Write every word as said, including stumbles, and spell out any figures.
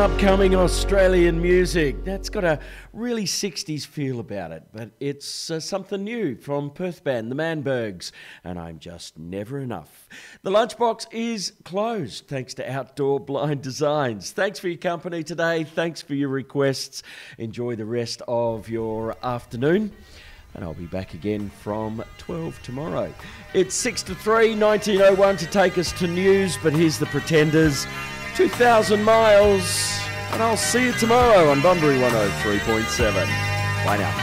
Upcoming Australian music, that's got a really sixties feel about it, but it's uh, something new from Perth band, the Manbergs, and I'm Just Never Enough. The lunchbox is closed thanks to Outdoor Blind Designs. Thanks for your company today, thanks for your requests. Enjoy the rest of your afternoon. And I'll be back again from twelve tomorrow. It's six to three, nineteen oh one to take us to news, but here's the Pretenders. two thousand miles, and I'll see you tomorrow on Bunbury one oh three point seven. Bye now.